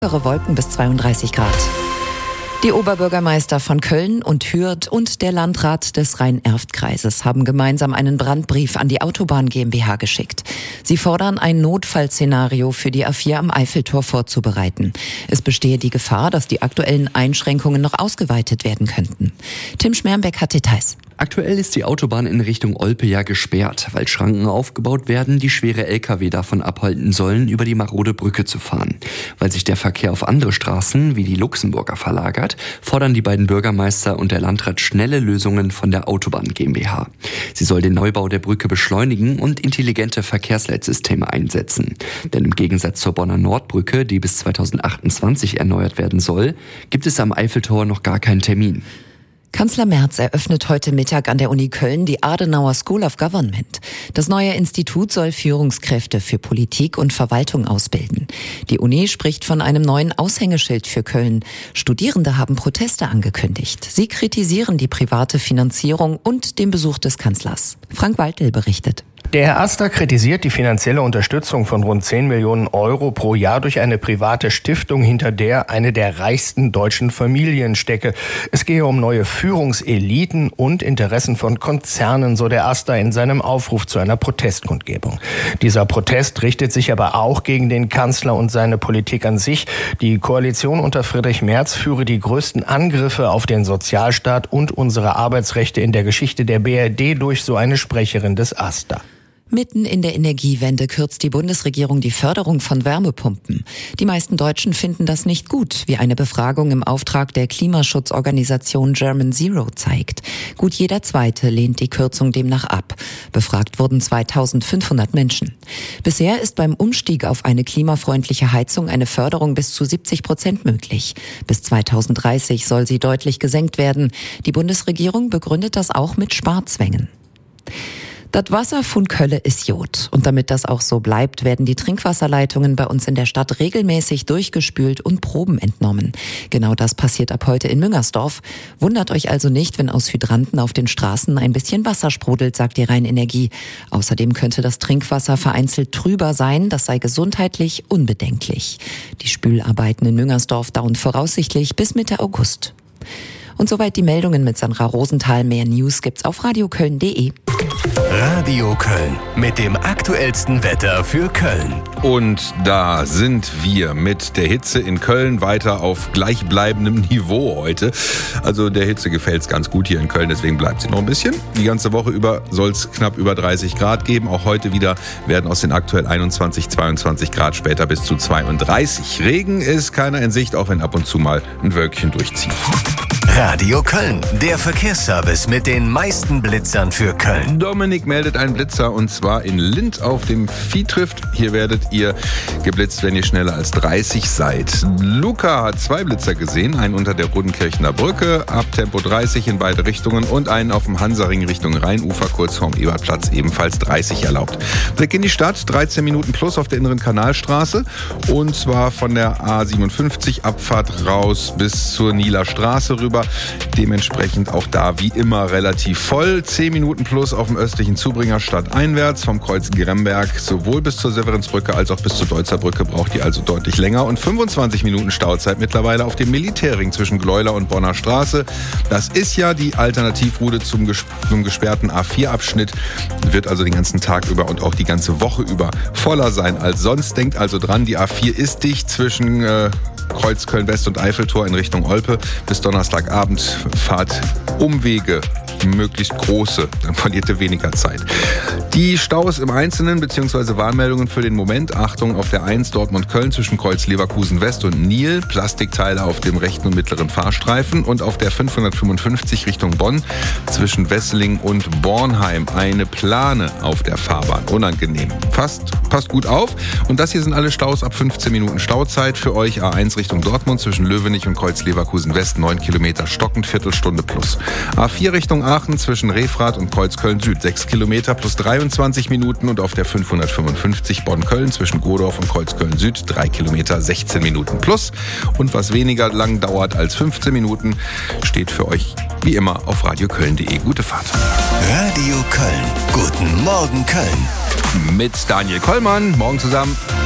Wolken bis 32 Grad. Die Oberbürgermeister von Köln und Hürth und der Landrat des Rhein-Erft-Kreises haben gemeinsam einen Brandbrief an die Autobahn GmbH geschickt. Sie fordern, ein Notfallszenario für die A4 am Eiffeltor vorzubereiten. Es bestehe die Gefahr, dass die aktuellen Einschränkungen noch ausgeweitet werden könnten. Tim Schmermbeck hat Details. Aktuell ist die Autobahn in Richtung Olpe ja gesperrt, weil Schranken aufgebaut werden, die schwere Lkw davon abhalten sollen, über die marode Brücke zu fahren. Weil sich der Verkehr auf andere Straßen wie die Luxemburger verlagert, fordern die beiden Bürgermeister und der Landrat schnelle Lösungen von der Autobahn GmbH. Sie soll den Neubau der Brücke beschleunigen und intelligente Verkehrsleitsysteme einsetzen. Denn im Gegensatz zur Bonner Nordbrücke, die bis 2028 erneuert werden soll, gibt es am Eiffeltor noch gar keinen Termin. Kanzler Merz eröffnet heute Mittag an der Uni Köln die Adenauer School of Government. Das neue Institut soll Führungskräfte für Politik und Verwaltung ausbilden. Die Uni spricht von einem neuen Aushängeschild für Köln. Studierende haben Proteste angekündigt. Sie kritisieren die private Finanzierung und den Besuch des Kanzlers. Frank Waldl berichtet. Der Herr Aster kritisiert die finanzielle Unterstützung von rund 10 Millionen Euro pro Jahr durch eine private Stiftung, hinter der eine der reichsten deutschen Familien stecke. Es gehe um neue Führungseliten und Interessen von Konzernen, so der Aster in seinem Aufruf zu einer Protestkundgebung. Dieser Protest richtet sich aber auch gegen den Kanzler und seine Politik an sich. Die Koalition unter Friedrich Merz führe die größten Angriffe auf den Sozialstaat und unsere Arbeitsrechte in der Geschichte der BRD durch, so eine Sprecherin des Aster. Mitten in der Energiewende kürzt die Bundesregierung die Förderung von Wärmepumpen. Die meisten Deutschen finden das nicht gut, wie eine Befragung im Auftrag der Klimaschutzorganisation German Zero zeigt. Gut jeder Zweite lehnt die Kürzung demnach ab. Befragt wurden 2500 Menschen. Bisher ist beim Umstieg auf eine klimafreundliche Heizung eine Förderung bis zu 70% möglich. Bis 2030 soll sie deutlich gesenkt werden. Die Bundesregierung begründet das auch mit Sparzwängen. Das Wasser von Kölle ist Jod. Und damit das auch so bleibt, werden die Trinkwasserleitungen bei uns in der Stadt regelmäßig durchgespült und Proben entnommen. Genau das passiert ab heute in Müngersdorf. Wundert euch also nicht, wenn aus Hydranten auf den Straßen ein bisschen Wasser sprudelt, sagt die Rheinenergie. Außerdem könnte das Trinkwasser vereinzelt trüber sein. Das sei gesundheitlich unbedenklich. Die Spülarbeiten in Müngersdorf dauern voraussichtlich bis Mitte August. Und soweit die Meldungen mit Sandra Rosenthal. Mehr News gibt's auf radioköln.de. Radio Köln mit dem aktuellsten Wetter für Köln. Und da sind wir mit der Hitze in Köln weiter auf gleichbleibendem Niveau heute. Also der Hitze gefällt's ganz gut hier in Köln, deswegen bleibt sie noch ein bisschen. Die ganze Woche über soll es knapp über 30 Grad geben. Auch heute wieder werden aus den aktuell 21, 22 Grad später bis zu 32. Regen ist keiner in Sicht, auch wenn ab und zu mal ein Wölkchen durchzieht. Radio Köln, der Verkehrsservice mit den meisten Blitzern für Köln. Dominik meldet einen Blitzer und zwar in Lindt auf dem Viehtrift. Hier werdet ihr geblitzt, wenn ihr schneller als 30 seid. Luca hat 2 Blitzer gesehen, einen unter der Rodenkirchener Brücke, ab Tempo 30 in beide Richtungen und einen auf dem Hansaring Richtung Rheinufer, kurz vorm Ebertplatz, ebenfalls 30 erlaubt. Blick in die Stadt, 13 Minuten plus auf der inneren Kanalstraße und zwar von der A57 Abfahrt raus bis zur Nieler Straße rüber. Dementsprechend auch da wie immer relativ voll. 10 Minuten plus auf dem östlichen Zubringer stadteinwärts vom Kreuz Gremberg sowohl bis zur Severinsbrücke als auch bis zur Deutzer Brücke braucht ihr also deutlich länger und 25 Minuten Stauzeit mittlerweile auf dem Militärring zwischen Gleuler und Bonner Straße. Das ist ja die Alternativroute zum gesperrten A4-Abschnitt, wird also den ganzen Tag über und auch die ganze Woche über voller sein als sonst. Denkt also dran, die A4 ist dicht zwischen Kreuz Köln-West und Eiffeltor in Richtung Olpe. Bis Donnerstagabend fahrt Umwege, möglichst große, dann verliert ihr weniger Zeit. Die Staus im Einzelnen bzw. Warnmeldungen für den Moment. Achtung auf der 1 Dortmund-Köln zwischen Kreuz Leverkusen-West und Nil. Plastikteile auf dem rechten und mittleren Fahrstreifen. Und auf der 555 Richtung Bonn zwischen Wesseling und Bornheim eine Plane auf der Fahrbahn. Unangenehm. Passt gut auf. Und das hier sind alle Staus ab 15 Minuten Stauzeit. Für euch A1 Richtung Dortmund zwischen Löwenich und Kreuz Leverkusen-West 9 Kilometer stockend, Viertelstunde plus. A4 Richtung Aachen zwischen Refrath und Kreuz Köln-Süd 6 Kilometer plus 23 Minuten und auf der 555 Bonn-Köln zwischen Godorf und Kreuz Köln-Süd 3 Kilometer 16 Minuten plus. Und was weniger lang dauert als 15 Minuten, steht für euch wie immer auf radioköln.de. Gute Fahrt. Radio Köln. Guten Morgen Köln. Mit Daniel Kollmann. Morgen zusammen.